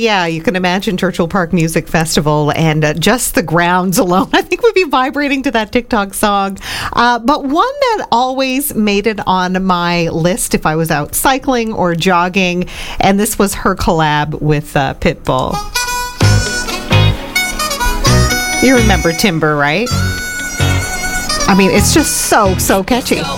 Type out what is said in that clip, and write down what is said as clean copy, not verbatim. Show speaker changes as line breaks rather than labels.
yeah, you can imagine Churchill Park Music Festival and just the grounds alone, I think, would be vibrating to that TikTok song. But one that always made it on my list if I was out cycling or jogging, and this was her collab with Pitbull. You remember Timber, right? I mean, it's just so catchy.